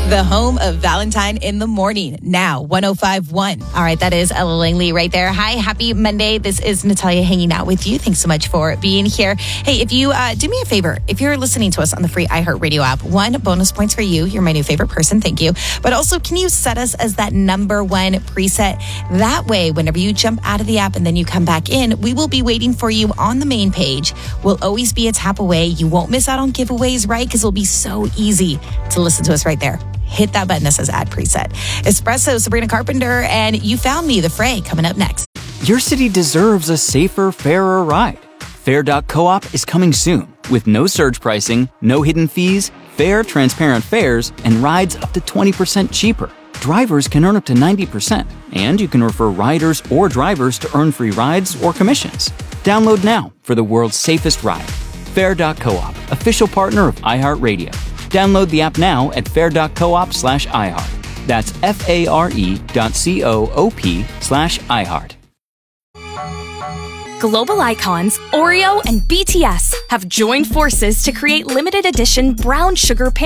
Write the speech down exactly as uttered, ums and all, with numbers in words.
The home of Valentine in the Morning, now one oh five point one. All right, that is Ella Langley right there. Hi, happy Monday. This is Natalia hanging out with you. Thanks so much for being here. Hey, if you uh, do me a favor, if you're listening to us on the free iHeartRadio app, one, bonus points for you. You're my new favorite person. Thank you. But also, can you set us as that number one preset? That way, whenever you jump out of the app and then you come back in, we will be waiting for you on the main page. We'll always be a tap away. You won't miss out on giveaways, right? Because it'll be so easy to listen to us right there. Hit that button that says add preset. Espresso, Sabrina Carpenter, and You Found Me, The Fray, coming up next. Your city deserves a safer, fairer ride. Fair dot coop is coming soon with no surge pricing, no hidden fees, fair, transparent fares, and rides up to twenty percent cheaper. Drivers can earn up to ninety percent, and you can refer riders or drivers to earn free rides or commissions. Download now for the world's safest ride. Fair dot coop, official partner of iHeartRadio. Download the app now at fair dot coop slash iHeart. That's F-A-R-E dot C-O-O-P slash iHeart. Global icons Oreo and B T S have joined forces to create limited edition brown sugar